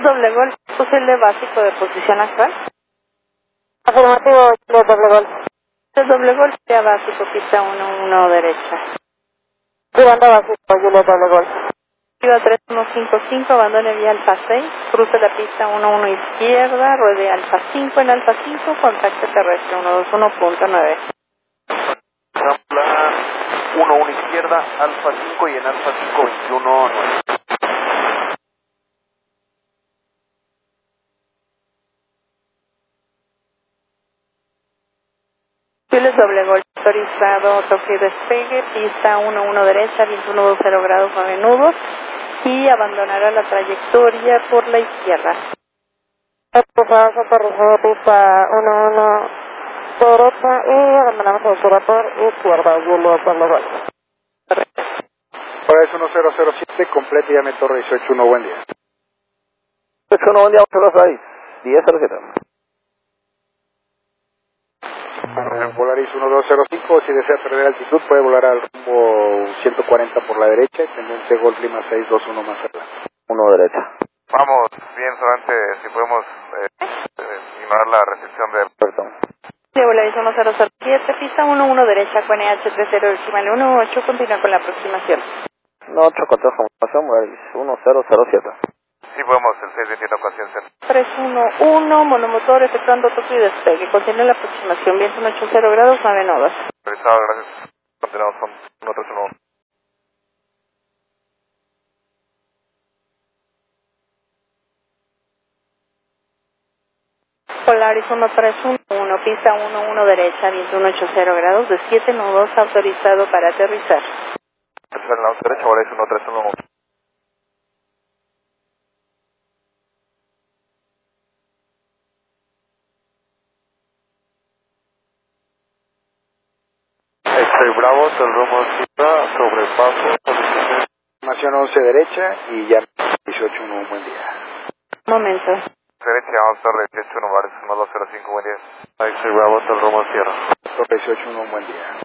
doble golf, posible básico de posición actual. Afirmativo, Juliet doble golf. El doble golf ya básico, pista 1-1 derecha. Girando básico, Juliet doble golf. Iba 3155, abandone vía alfa 6, cruce la pista 1-1 izquierda, ruede alfa 5 en alfa 5, contacto terrestre 121.9. Plan 1-1 izquierda, alfa 5 y en alfa 5, 21-9. Juliet doble golf, autorizado, toque y despegue, pista 1-1 derecha, viento 120 grados 9 nudos, y abandonará la trayectoria por la izquierda. Expulsados aterrizado pista 1-1 derecha y abandonamos trayectoria por izquierda, Juliet doble golf. Ahora es 1007, completa y llame Torre 181, buen día. 181, buen día, 826, 1007. Volaris 1205, si desea perder altitud puede volar al rumbo 140 por la derecha y tendencia Golf Lima 621 más adelante. 1 derecha. Vamos, bien, solamente si podemos ignorar la recepción de... Perdón. Volaris 1007, pista 1-1 derecha, con EH30 decimal 18, continúa con la aproximación. 8 control confirmación, Volaris 1007. Sí podemos, el 621 ocasión ser. 311, monomotor efectuando toque y despegue, continúa la aproximación, viento 180 grados 9 nudos. Realizado, gracias. Continuamos con 131. Polaris 1311, pista 1-1 derecha, viento 180 grados de 7 nudos, autorizado para aterrizar. En la derecha, Volaris 1311. X-Ray Bravo, el rumbo izquierda, sobrepaso, Información 11 derecha y llame 181, buen día. Momento. derecha, vamos a Torre 181, Volaris 1205, buen día. X-Ray Bravo, el rumbo izquierda. Torre 181, buen día.